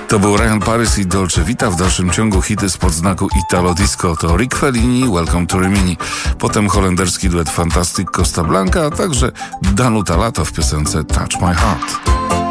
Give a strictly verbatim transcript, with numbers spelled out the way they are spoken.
To był Ryan Paris i Dolce Vita, w dalszym ciągu hity spod znaku Italo Disco. To Rick Fellini, Welcome to Rimini. Potem holenderski duet Fantastic Costa Blanca, a także Danuta Lato w piosence Touch My Heart.